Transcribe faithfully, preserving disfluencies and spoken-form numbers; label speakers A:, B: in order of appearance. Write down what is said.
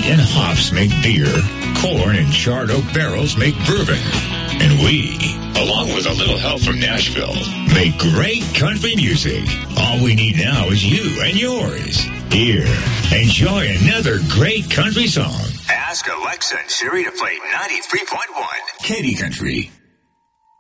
A: and hops make beer. Corn and charred oak barrels make bourbon. And we, along with a little help from Nashville, make great country music. All we need now is you and yours. Here, enjoy another great country song.
B: Ask Alexa and Siri to play ninety-three point one Katy Country.